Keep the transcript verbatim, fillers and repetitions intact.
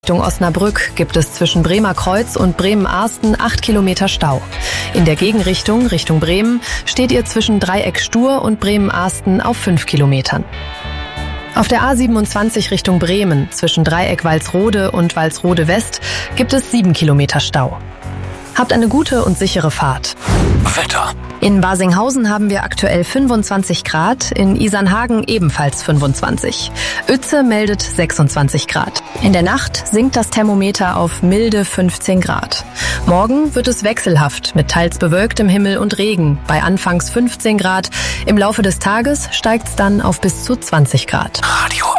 Richtung Osnabrück gibt es zwischen Bremerkreuz und Bremen-Arsten acht Kilometer Stau. In der Gegenrichtung, Richtung Bremen, steht ihr zwischen Dreieck Stur und Bremen-Arsten auf fünf Kilometern. Auf der A siebenundzwanzig Richtung Bremen, zwischen Dreieck Walsrode und Walsrode West, gibt es sieben Kilometer Stau. Habt eine gute und sichere Fahrt. Wetter. In Barsinghausen haben wir aktuell fünfundzwanzig Grad, in Isernhagen ebenfalls fünfundzwanzig. Uetze meldet sechsundzwanzig Grad. In der Nacht sinkt das Thermometer auf milde fünfzehn Grad. Morgen wird es wechselhaft mit teils bewölktem Himmel und Regen, bei anfangs fünfzehn Grad. Im Laufe des Tages steigt es dann auf bis zu zwanzig Grad. Radio